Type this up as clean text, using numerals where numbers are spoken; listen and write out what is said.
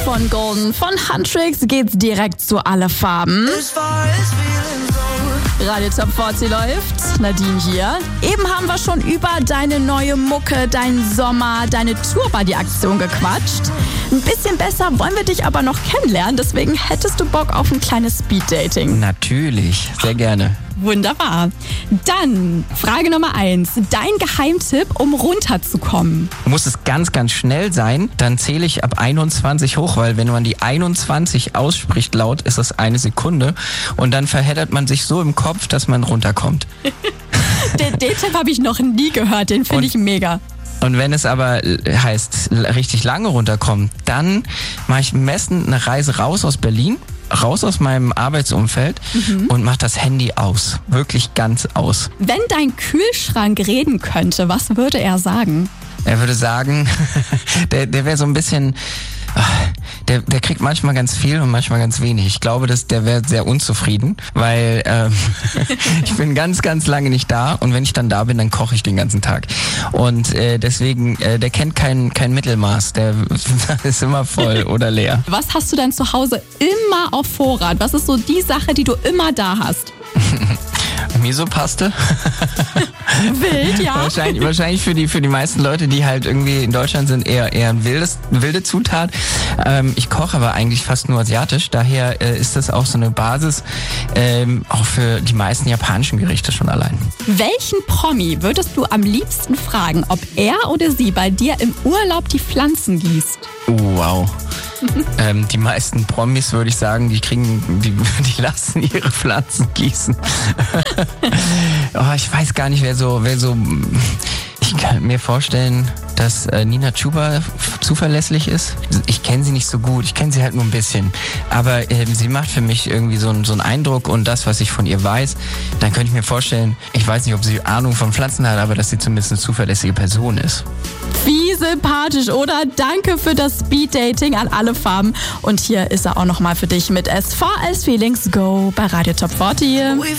von Golden. Von Huntrix geht's direkt zu Alle Farben. Radio Top 40 läuft. Nadine hier. Eben haben wir schon über deine neue Mucke, deinen Sommer, deine Tour-Buddy-Aktion gequatscht. Ein bisschen besser wollen wir dich aber noch kennenlernen. Deswegen hättest du Bock auf ein kleines Speed-Dating. Natürlich, sehr gerne. Wunderbar. Dann Frage Nummer 1. Dein Geheimtipp, um runterzukommen. Muss es ganz, ganz schnell sein, dann zähle ich ab 21 hoch, weil wenn man die 21 ausspricht laut, ist das 1 Sekunde und dann verheddert man sich so im Kopf, dass man runterkommt. Den Tipp habe ich noch nie gehört, den finde ich mega. Und wenn es aber heißt, richtig lange runterkommen, dann mache ich am besten eine Reise raus aus Berlin, raus aus meinem Arbeitsumfeld und mach das Handy aus. Wirklich ganz aus. Wenn dein Kühlschrank reden könnte, was würde er sagen? Er würde sagen, der wäre so ein bisschen... Der kriegt manchmal ganz viel und manchmal ganz wenig. Ich glaube, der wäre sehr unzufrieden, weil ich bin ganz, ganz lange nicht da und wenn ich dann da bin, dann koche ich den ganzen Tag. Und deswegen, der kennt kein Mittelmaß, der ist immer voll oder leer. Was hast du denn zu Hause immer auf Vorrat? Was ist so die Sache, die du immer da hast? Misopaste? Wild, ja. Wahrscheinlich für die meisten Leute, die halt irgendwie in Deutschland sind, eher eine wilde Zutat. Ich koche aber eigentlich fast nur asiatisch, daher ist das auch so eine Basis, auch für die meisten japanischen Gerichte schon allein. Welchen Promi würdest du am liebsten fragen, ob er oder sie bei dir im Urlaub die Pflanzen gießt? Wow. Die meisten Promis, würde ich sagen, die lassen ihre Pflanzen gießen. Ich weiß gar nicht, wer so. Ich kann mir vorstellen, dass Nina Chuba zuverlässig ist. Ich kenne sie nicht so gut, ich kenne sie halt nur ein bisschen. Aber sie macht für mich irgendwie so einen Eindruck und das, was ich von ihr weiß, dann könnte ich mir vorstellen, ich weiß nicht, ob sie Ahnung von Pflanzen hat, aber dass sie zumindest eine zuverlässige Person ist. Wie sympathisch, oder? Danke für das Speed-Dating an Alle Farben. Und hier ist er auch nochmal für dich mit As Far As Feelings Go bei Radio Top 40.